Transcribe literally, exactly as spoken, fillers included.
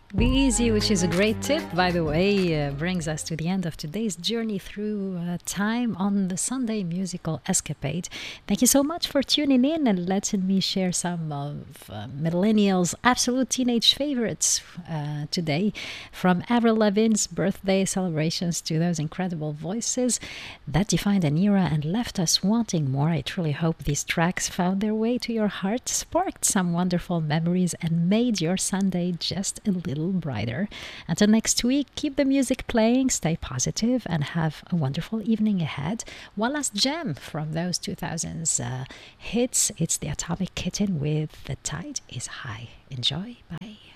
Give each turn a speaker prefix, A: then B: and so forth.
A: Be easy, which is a great tip, by the way, uh, brings us to the end of today's journey through uh, time on the Sunday musical escapade. Thank you so much for tuning in and letting me share some of uh, millennials' absolute teenage favorites uh, today. From Avril Lavigne's birthday celebrations to those incredible voices that defined an era and left us wanting more. I truly hope these tracks found their way to your heart, sparked some wonderful memories, and made your Sunday just a little brighter. Until next week, keep the music playing, stay positive, and have a wonderful evening ahead. One last gem from those two thousands uh, hits. It's the Atomic Kitten with The Tide is High. Enjoy. Bye.